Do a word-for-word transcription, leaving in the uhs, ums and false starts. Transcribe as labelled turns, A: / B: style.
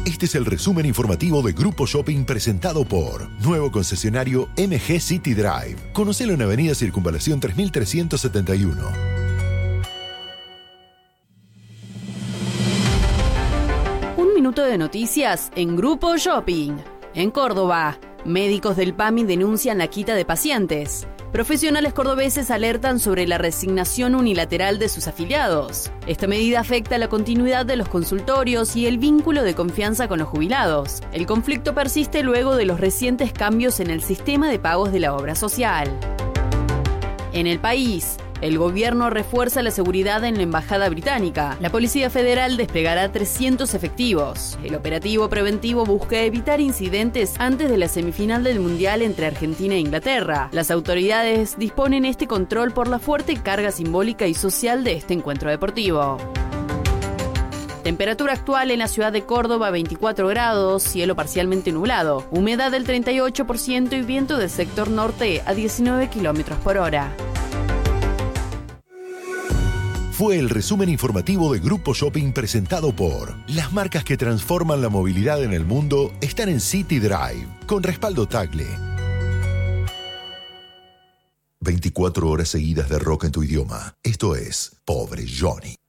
A: Este es el resumen informativo de Grupo Shopping presentado por nuevo concesionario M G City Drive. Conocelo en Avenida Circunvalación tres mil trescientos setenta y uno.
B: Un minuto de noticias en Grupo Shopping. En Córdoba, médicos del P A M I denuncian la quita de pacientes. Profesionales cordobeses alertan sobre la resignación unilateral de sus afiliados. Esta medida afecta la continuidad de los consultorios y el vínculo de confianza con los jubilados. El conflicto persiste luego de los recientes cambios en el sistema de pagos de la obra social. En el país, el gobierno refuerza la seguridad en la embajada británica. La Policía Federal desplegará trescientos efectivos. El operativo preventivo busca evitar incidentes antes de la semifinal del Mundial entre Argentina e Inglaterra. Las autoridades disponen este control por la fuerte carga simbólica y social de este encuentro deportivo. Temperatura actual en la ciudad de Córdoba, veinticuatro grados, cielo parcialmente nublado, humedad del treinta y ocho por ciento y viento del sector norte a diecinueve kilómetros por hora.
A: Fue el resumen informativo de Grupo Shopping presentado por las marcas que transforman la movilidad en el mundo están en City Drive, con respaldo Tagle. veinticuatro horas seguidas de rock en tu idioma. Esto es Pobre Johnny.